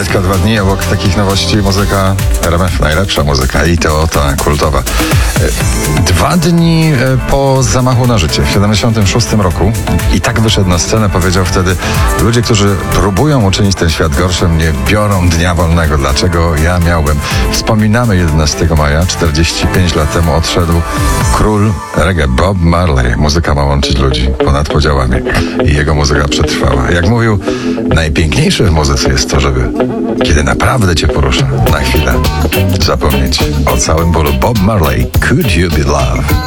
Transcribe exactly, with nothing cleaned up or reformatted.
Płytka dwa dni, obok takich nowości muzyka R M F, najlepsza muzyka i to ta kultowa. Dwa dni po zamachu na życie w siedemdziesiątym szóstym roku i tak wyszedł na scenę, powiedział wtedy: ludzie, którzy próbują uczynić ten świat gorszym, nie biorą dnia wolnego. Dlaczego ja miałbym? Wspominamy jedenastego maja, czterdzieści pięć lat temu odszedł król reggae Bob Marley. Muzyka ma łączyć ludzi ponad podziałami i jego muzyka przetrwała. Jak mówił, najpiękniejsze w muzyce jest to, żeby kiedy naprawdę cię porusza, na chwilę zapomnieć o całym bólu. Bob Marley, Could You Be Love?